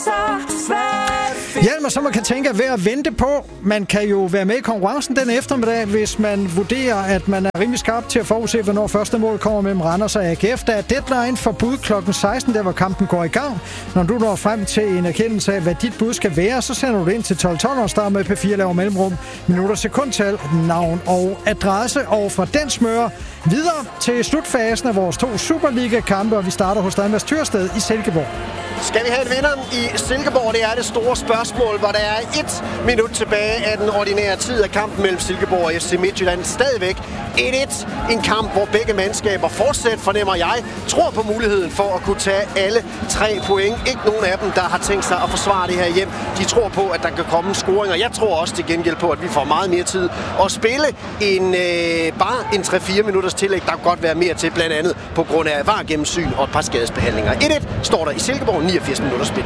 Hjelm, så man kan tænke at være at vente på. Man kan jo være med i konkurrencen den eftermiddag, hvis man vurderer, at man er rimelig skarp til at forudse, hvornår første mål kommer mellem Randers og AGF. Der er deadline for bud kl. 16, der hvor kampen går i gang. Når du når frem til en erkendelse af, hvad dit bud skal være, så sender du det ind til 1212 og starter med P4 laver mellemrum, minutter, sekundtal, navn og adresse. Og fra den smører videre til slutfasen af vores 2 Superliga-kampe, og vi starter hos Danmarks Tyrsted i Silkeborg. Skal vi have en vinder i Silkeborg? Det er det store spørgsmål, hvor der er 1 minut tilbage af den ordinære tid af kampen mellem Silkeborg og FC Midtjylland. Stadigvæk 1-1. En kamp, hvor begge mandskaber fortsat, fornemmer jeg, tror på muligheden for at kunne tage alle 3 point. Ikke nogen af dem, der har tænkt sig at forsvare det her hjem. De tror på, at der kan komme en scoring, og jeg tror også til gengæld på, at vi får meget mere tid at spille end bare en 3-4 minutters tillæg. Der kan godt være mere til, blandt andet på grund af VAR-gennemsyn og et par skadesbehandlinger. 1-1 står der i Silkeborg, 89 minutter spil.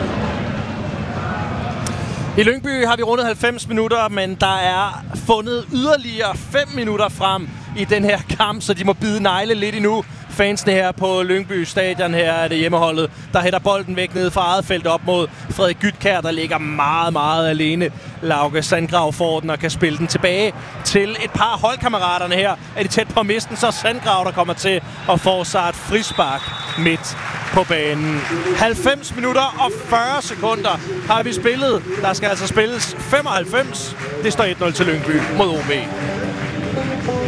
I Lyngby har vi rundet 90 minutter, men der er fundet yderligere 5 minutter frem i den her kamp, så de må bide negle lidt endnu. Fansene her på Lyngby Stadion, her er det hjemmeholdet, der hætter bolden væk ned fra eget felt op mod Frederik Gytkjær, der ligger meget, meget alene. Lauke Sandgrav får den og kan spille den tilbage til et par holdkammeraterne her. Er de tæt på at miste den, så Sandgrav, der kommer til at få sig et frispark midt på banen. 90 minutter og 40 sekunder har vi spillet. Der skal altså spilles 95. Det står 1-0 til Lyngby mod OB.